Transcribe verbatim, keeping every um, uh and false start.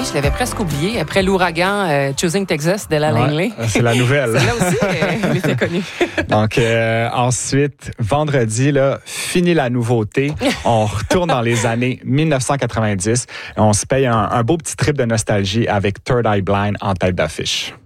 je l'avais presque oublié. Après l'ouragan euh, Choosing Texas de la Ouais, Langley. c'est la nouvelle. Celle-là aussi, elle était connue. Donc, euh, ensuite, vendredi, là, fini la nouveauté. On retourne dans les années dix-neuf cent quatre-vingt-dix. On se paye un, un beau petit trip de nostalgie avec Third Eye Blind en tête d'affiche.